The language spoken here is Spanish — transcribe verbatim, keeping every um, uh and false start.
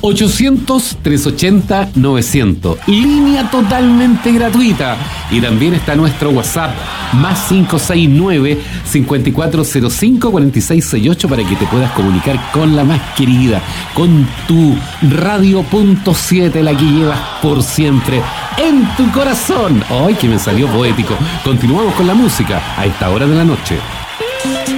ochocientos, trescientos ochenta, novecientos. Línea totalmente gratuita. Y también está nuestro WhatsApp, más cinco seis nueve, cinco cuatro cero cinco, cuatro seis seis ocho, para que te puedas comunicar con la más querida, con tu Radio Punto siete, la que llevas por siempre en tu corazón. ¡Ay, que me salió poético! Continuamos con la música a esta hora de la noche.